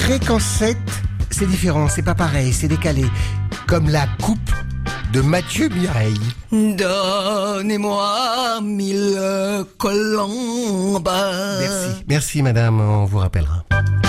Ré qu'en 7, c'est différent, c'est pas pareil, c'est décalé. Comme la coupe de Mathieu Mireille. Donnez-moi 1000 colombes. Merci madame, on vous rappellera.